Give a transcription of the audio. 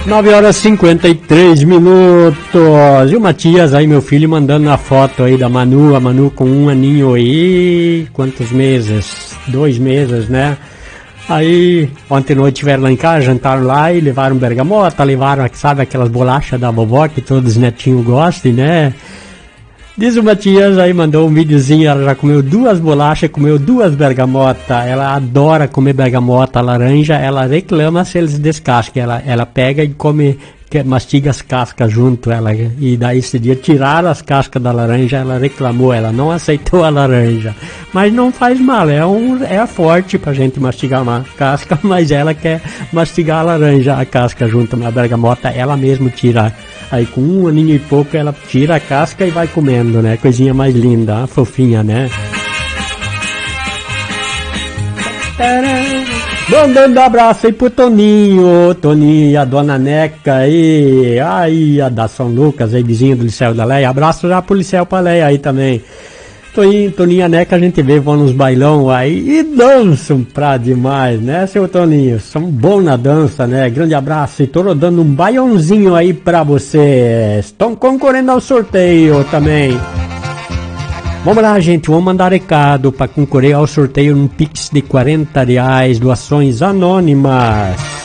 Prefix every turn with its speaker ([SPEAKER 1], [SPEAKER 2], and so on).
[SPEAKER 1] 9h53. E o Matias aí, meu filho, mandando a foto aí da Manu, a Manu com 1 aninho aí, quantos meses? 2 meses, né? Aí, ontem à noite estiveram lá em casa, jantaram lá e levaram bergamota, levaram, sabe, aquelas bolachas da vovó que todos os netinhos gostam, né? Diz o Matias aí, mandou um videozinho, ela já comeu 2 bolachas, comeu 2 bergamota, ela adora comer bergamota laranja, ela reclama se eles descascam, ela pega e come, mastiga as cascas junto, e daí esse dia tiraram as cascas da laranja, ela reclamou, ela não aceitou a laranja, mas não faz mal, é forte pra gente mastigar uma casca, mas ela quer mastigar a laranja, a casca junto na bergamota, ela mesma tira. Aí com 1 aninho e pouco ela tira a casca e vai comendo, né? Coisinha mais linda, fofinha, né? Mandando abraço aí pro Toninho e a Dona Neca aí, a da São Lucas aí, vizinho do Liceu da Leia. Abraço já pro Liceu pra Leia aí também. Toninho e a Neca a gente vê, vão nos bailão aí e dançam pra demais, né, seu Toninho? São bons na dança, né? Grande abraço e tô rodando um baiãozinho aí pra vocês. Estão concorrendo ao sorteio também. Vamos lá, gente, vamos mandar recado pra concorrer ao sorteio num Pix de R$40, doações anônimas.